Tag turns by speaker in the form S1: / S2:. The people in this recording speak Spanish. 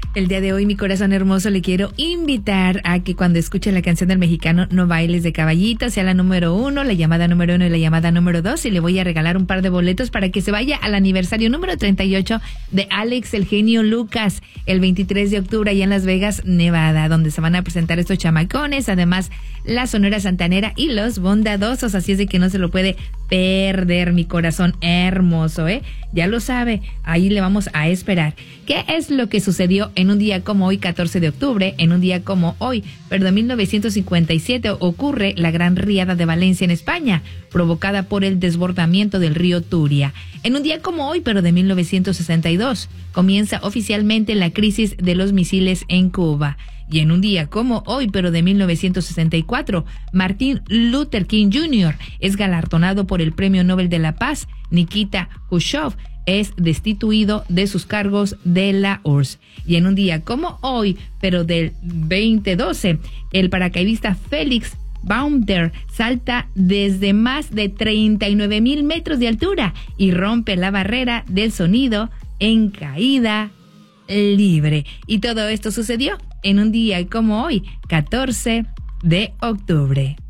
S1: El día de hoy, mi corazón hermoso, le quiero invitar a que cuando escuche la canción del mexicano No Bailes de Caballito, sea la número 1, la llamada número 1 y la llamada número 2, y le voy a regalar un par de boletos para que se vaya al aniversario número 38 de Alex el Genio Lucas, el 23 de octubre allá en Las Vegas, Nevada, donde se van a presentar estos chamacones, además la Sonora Santanera y los Bondadosos, así es de que no se lo puede perder, mi corazón hermoso, ya lo sabe, ahí le vamos a esperar. ¿Qué es lo que sucedió en un día como hoy, 14 de octubre? En un día como hoy, pero de 1957, ocurre la Gran Riada de Valencia en España, provocada por el desbordamiento del río Turia. En un día como hoy, pero de 1962, comienza oficialmente la crisis de los misiles en Cuba. Y en un día como hoy, pero de 1964, Martin Luther King Jr. es galardonado por el Premio Nobel de la Paz. Nikita Khrushchev es destituido de sus cargos de la URSS. Y en un día como hoy, pero del 2012, el paracaidista Félix Baumder salta desde más de 39,000 metros de altura y rompe la barrera del sonido en caída libre. Y todo esto sucedió en un día como hoy, 14 de octubre.